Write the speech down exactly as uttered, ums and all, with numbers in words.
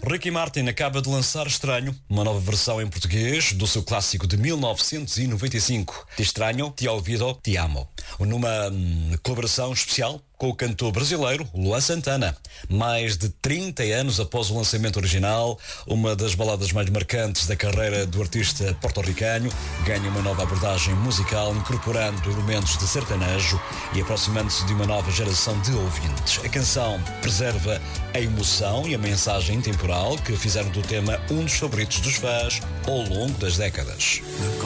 Ricky Martin acaba de lançar Estranho, uma nova versão em português do seu clássico de mil novecentos e noventa e cinco. Te Estranho, Te Olvido, Te Amo. Numa hum, colaboração especial com o cantor brasileiro Luan Santana. Mais de trinta anos após o lançamento original, uma das baladas mais marcantes da carreira do artista porto-ricano ganha uma nova abordagem musical, incorporando elementos de sertanejo e aproximando-se de uma nova geração de ouvintes. A canção preserva a emoção e a mensagem intemporal que fizeram do tema um dos favoritos dos fãs ao longo das décadas.